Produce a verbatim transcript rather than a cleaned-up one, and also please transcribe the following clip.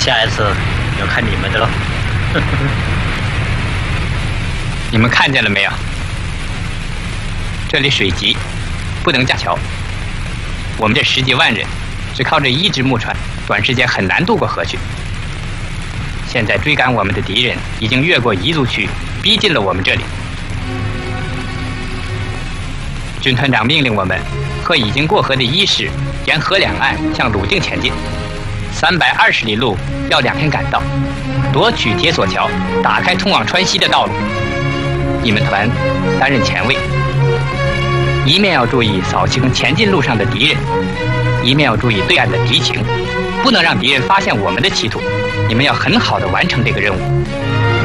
下一次要看你们的了。 你们看见了没有？这里水急，不能架桥。我们这十几万人，只靠这一只木船，短时间很难渡过河去。现在追赶我们的敌人已经越过彝族区，逼近了我们这里。军团长命令我们和已经过河的伊始沿河两岸向鲁定前进，三百二十里路要两天赶到，夺取铁索桥，打开通往川西的道路。你们团担任前卫，一面要注意扫清前进路上的敌人，一面要注意对岸的敌情，不能让敌人发现我们的企图。你们要很好的完成这个任务。